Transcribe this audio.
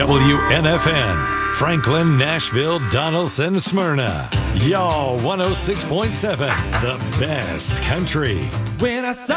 WNFN, Franklin, Nashville, Donaldson, Smyrna. Y'all 106.7, the best country. When I saw